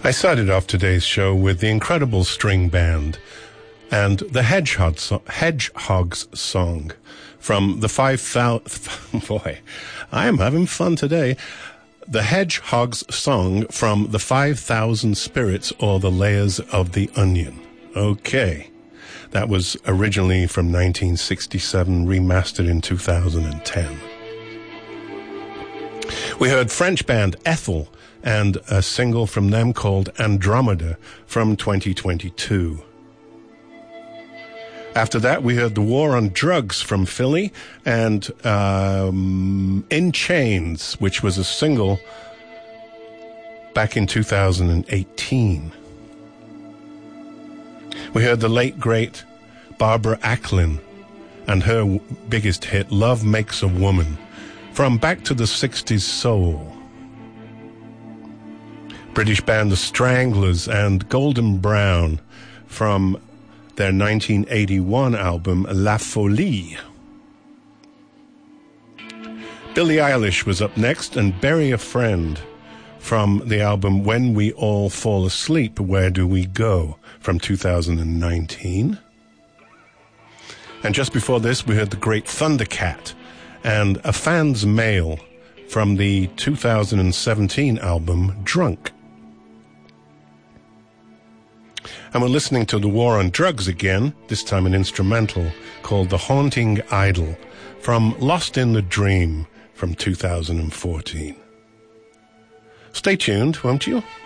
I started off today's show with the Incredible String Band and the Hedgehogs song from the 5,000... Boy, I am having fun today. The Hedgehogs song from the 5,000 Spirits or the Layers of the Onion. Okay. That was originally from 1967, remastered in 2010. We heard French band Ethel and a single from them called Andromeda from 2022. After that, we heard The War on Drugs from Philly and In Chains, which was a single back in 2018. We heard the late, great Barbara Acklin and her biggest hit, Love Makes a Woman, from Back to the 60s Soul. British band The Stranglers and Golden Brown from their 1981 album La Folie. Billie Eilish was up next, and Bury a Friend from the album When We All Fall Asleep, Where Do We Go from 2019. And just before this, we heard the great Thundercat and A Fan's Mail from the 2017 album Drunk. And we're listening to The War on Drugs again, this time an instrumental called The Haunting Idol from Lost in the Dream from 2014. Stay tuned, won't you?